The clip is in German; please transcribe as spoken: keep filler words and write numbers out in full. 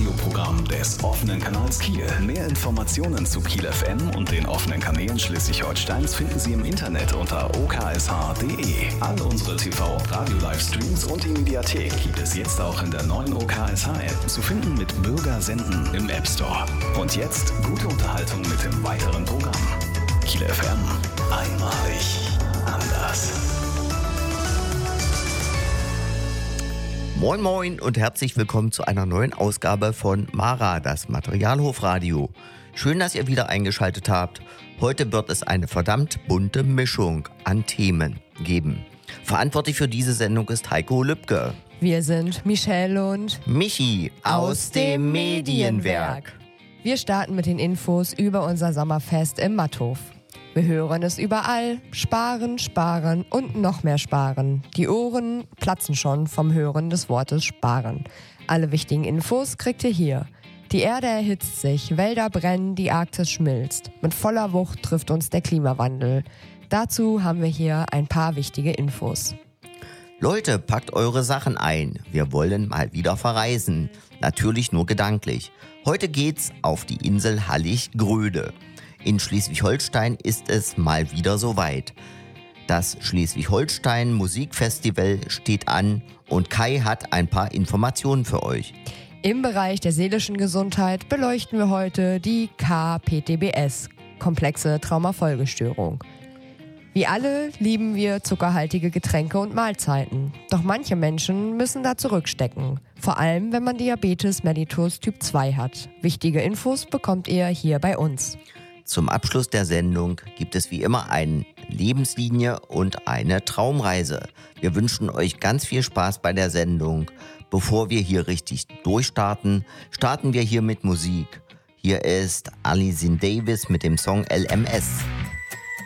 Radioprogramm des offenen Kanals Kiel. Mehr Informationen zu Kiel F M und den offenen Kanälen Schleswig-Holsteins finden Sie im Internet unter o k s h punkt d e. All unsere T V- und Radio-Livestreams und die Mediathek gibt es jetzt auch in der neuen O K S H-App. Zu finden mit Bürger senden im App Store. Und jetzt gute Unterhaltung mit dem weiteren Programm. Kiel F M. Einmalig anders. Moin Moin und herzlich willkommen zu einer neuen Ausgabe von Mara, das Materialhofradio. Schön, dass ihr wieder eingeschaltet habt. Heute wird es eine verdammt bunte Mischung an Themen geben. Verantwortlich für diese Sendung ist Heiko Lübke. Wir sind Michelle und Michi aus dem Medienwerk. Wir starten mit den Infos über unser Sommerfest im Matthof. Wir hören es überall. Sparen, sparen und noch mehr sparen. Die Ohren platzen schon vom Hören des Wortes sparen. Alle wichtigen Infos kriegt ihr hier. Die Erde erhitzt sich, Wälder brennen, die Arktis schmilzt. Mit voller Wucht trifft uns der Klimawandel. Dazu haben wir hier ein paar wichtige Infos. Leute, packt eure Sachen ein. Wir wollen mal wieder verreisen. Natürlich nur gedanklich. Heute geht's auf die Insel Hallig-Gröde. In Schleswig-Holstein ist es mal wieder soweit. Das Schleswig-Holstein Musikfestival steht an und Kai hat ein paar Informationen für euch. Im Bereich der seelischen Gesundheit beleuchten wir heute die K P T B S, komplexe Traumafolgestörung. Wie alle lieben wir zuckerhaltige Getränke und Mahlzeiten. Doch manche Menschen müssen da zurückstecken. Vor allem, wenn man Diabetes mellitus Typ zwei hat. Wichtige Infos bekommt ihr hier bei uns. Zum Abschluss der Sendung gibt es wie immer eine Lebenslinie und eine Traumreise. Wir wünschen euch ganz viel Spaß bei der Sendung. Bevor wir hier richtig durchstarten, starten wir hier mit Musik. Hier ist Alison Davis mit dem Song L M S.